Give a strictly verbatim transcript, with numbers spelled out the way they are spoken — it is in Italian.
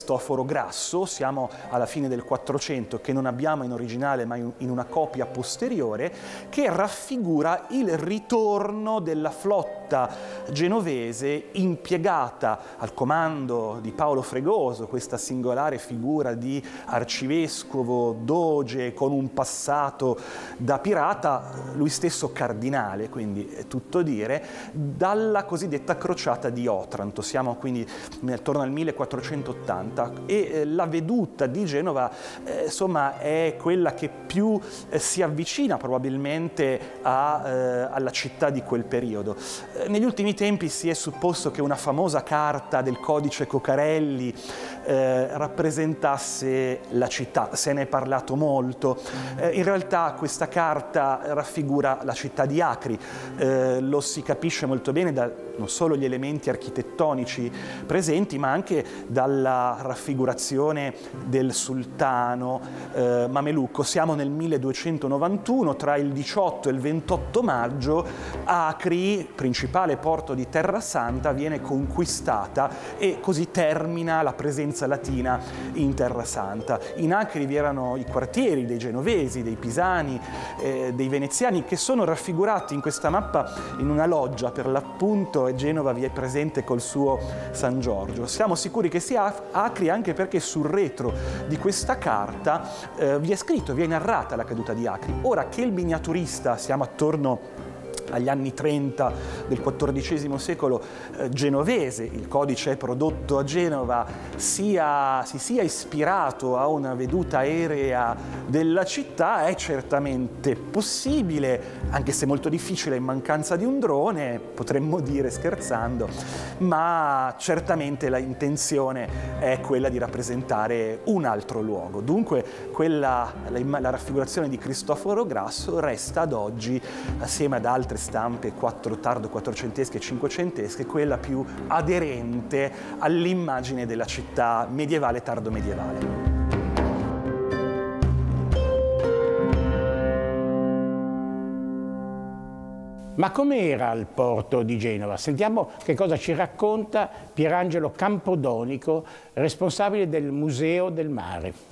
Cristoforo Grasso, siamo alla fine del Quattrocento, che non abbiamo in originale ma in una copia posteriore, che raffigura il ritorno della flotta genovese impiegata al comando di Paolo Fregoso, questa singolare figura di arcivescovo, doge, con un passato da pirata, lui stesso cardinale, quindi è tutto dire, dalla cosiddetta crociata di Otranto. Siamo quindi attorno al millequattrocentottanta. E eh, la veduta di Genova eh, insomma è quella che più eh, si avvicina probabilmente a, eh, alla città di quel periodo. Eh, negli ultimi tempi si è supposto che una famosa carta del codice Cocarelli eh, rappresentasse la città, se ne è parlato molto. Eh, in realtà questa carta raffigura la città di Acri, eh, lo si capisce molto bene da non solo gli elementi architettonici presenti, ma anche dalla raffigurazione del sultano eh, mamelucco. Siamo nel milleduecentonovantuno, tra il diciotto e il ventotto maggio, Acri, principale porto di Terra Santa, viene conquistata e così termina la presenza latina in Terra Santa. In Acri vi erano i quartieri dei genovesi, dei pisani, eh, dei veneziani, che sono raffigurati in questa mappa in una loggia per l'appunto, e Genova vi è presente col suo San Giorgio. Siamo sicuri che sia Acri anche perché sul retro di questa carta eh, vi è scritto, vi è narrata la caduta di Acri. Ora che il miniaturista, siamo attorno agli anni trenta del quattordicesimo secolo eh, genovese, il codice è prodotto a Genova, sia, si sia ispirato a una veduta aerea della città, è certamente possibile, anche se molto difficile in mancanza di un drone, potremmo dire scherzando, ma certamente la intenzione è quella di rappresentare un altro luogo. Dunque quella, la, la raffigurazione di Cristoforo Grasso resta ad oggi, assieme ad altre stampe quattro, tardo quattrocentesche e cinquecentesche, quella più aderente all'immagine della città medievale, tardo medievale. Ma com'era il porto di Genova? Sentiamo che cosa ci racconta Pierangelo Campodonico, responsabile del Museo del Mare.